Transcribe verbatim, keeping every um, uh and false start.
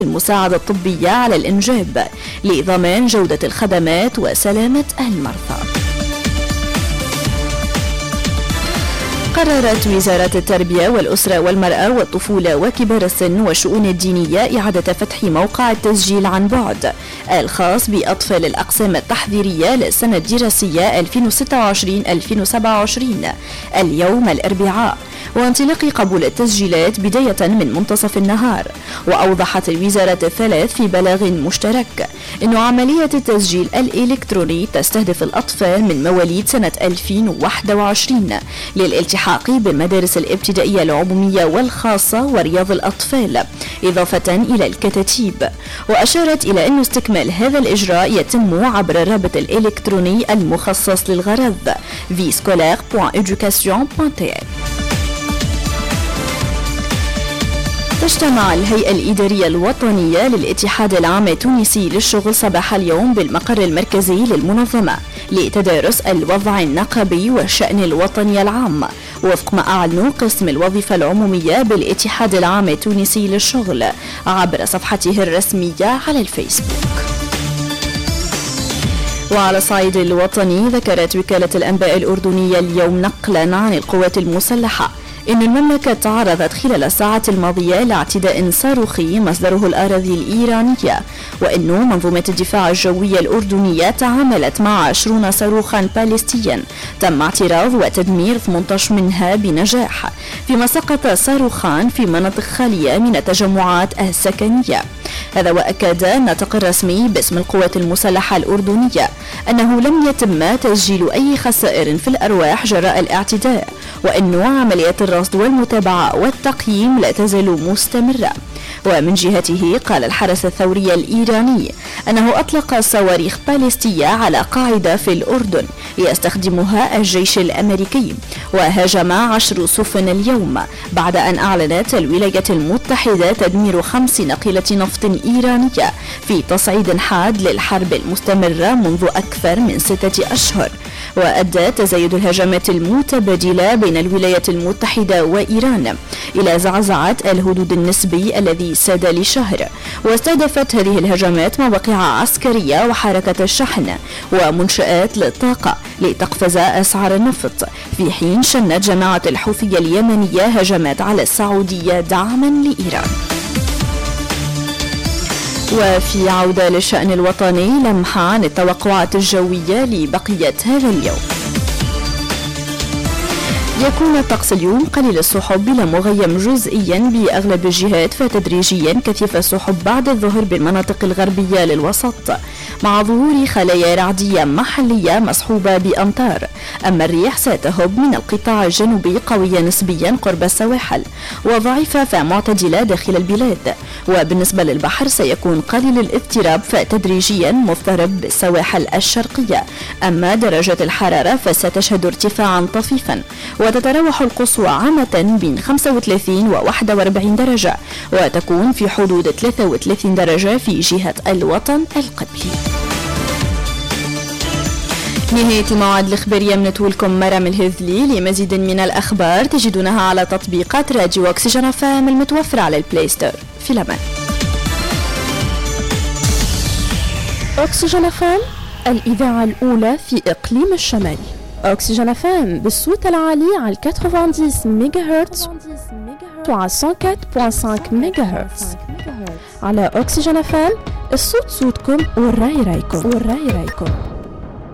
المساعدة الطبية على الإنجاب لضمان جودة الخدمات وسلامة المرضى. قررت وزارة التربية والأسرة والمرأة والطفولة وكبار السن والشؤون الدينية إعادة فتح موقع التسجيل عن بعد الخاص بأطفال الأقسام التحضيرية للسنة الدراسية ألفين وستة وعشرين ألفين وسبعة وعشرين اليوم الأربعاء، وانطلاق قبول التسجيلات بداية من منتصف النهار. وأوضحت الوزارة الثلاث في بلاغ مشترك أن عملية التسجيل الإلكتروني تستهدف الأطفال من مواليد سنة ألفين وواحد وعشرين للالتحاق بالمدارس الابتدائية العمومية والخاصة ورياض الأطفال، إضافة إلى الكتاتيب. وأشارت إلى أن استكمال هذا الإجراء يتم عبر الرابط الإلكتروني المخصص للغرض في سكولير دوت إدوكاسيون دوت تي إل. تجتمع الهيئة الإدارية الوطنية للاتحاد العام التونسي للشغل صباح اليوم بالمقر المركزي للمنظمة لتدارس الوضع النقابي والشأن الوطني العام وفق ما أعلنوا قسم الوظيفة العمومية بالاتحاد العام التونسي للشغل عبر صفحته الرسمية على الفيسبوك. وعلى الصعيد الوطني، ذكرت وكالة الأنباء الأردنية اليوم نقلا عن القوات المسلحة إن المملكة تعرضت خلال الساعات الماضية لاعتداء صاروخي مصدره الأراضي الإيرانية، وأن منظومة الدفاع الجوية الأردنية تعاملت مع عشرين صاروخا باليستيا تم اعتراض وتدمير ثمانية عشر منها بنجاح، فيما سقط صاروخان في مناطق خالية من التجمعات السكنية. هذا وأكد الناطق الرسمي باسم القوات المسلحة الأردنية أنه لم يتم تسجيل أي خسائر في الأرواح جراء الاعتداء، وأن عمليات الرصد والمتابعة والتقييم لا تزال مستمرة. ومن جهته قال الحرس الثوري الإيراني أنه أطلق صواريخ باليستية على قاعدة في الأردن يستخدمها الجيش الأمريكي، وهاجم عشر سفن اليوم بعد أن أعلنت الولايات المتحدة تدمير خمس ناقلة نفط إيرانية في تصعيد حاد للحرب المستمرة منذ أكثر من ستة أشهر. وأدى تزايد الهجمات المتبادلة بين الولايات المتحدة وإيران إلى زعزعة الهدود النسبي الذي ساد لشهر، واستهدفت هذه الهجمات مواقع عسكرية وحركة الشحن ومنشآت للطاقة لتقفز أسعار النفط، في حين شنت جماعة الحوثية اليمنية هجمات على السعودية دعما لإيران. وفي عودة للشأن الوطني، لمحة عن التوقعات الجوية لبقية هذا اليوم. يكون الطقس اليوم قليل السحب إلى مغيم جزئيا بأغلب الجهات، فتدريجيا كثيف السحب بعد الظهر بالمناطق الغربية للوسط مع ظهور خلايا رعدية محلية مصحوبة بأمطار. أما الريح ستهب من القطاع الجنوبي قوية نسبيا قرب السواحل وضعيفة فمعتدلة داخل البلاد. وبالنسبة للبحر سيكون قليل الاضطراب فتدريجيا مضطرب بالسواحل الشرقية. أما درجات الحرارة فستشهد ارتفاعا طفيفا، وتتراوح القصوى عامة بين خمسة وثلاثين و واحد وأربعين درجة، وتكون في حدود ثلاثة وثلاثين درجة في جهة الوطن القبلي. نهاية الموعد الإخبارية من طولكم مرام الهذلي. لمزيد من الأخبار تجدونها على تطبيقات راديو أكسجين إف إم المتوفرة على البلاي ستور. في الأمان. أكسجين إف إم، الإذاعة الأولى في إقليم الشمال. أكسجين إف إم بالصوت العالي على ثمانين ميجا هرتز وعلى مية وأربعة فاصلة خمسة ميجا هرتز. على أكسجين إف إم الصوت صوتكم والرأي رأيكم والرأي رأيكم.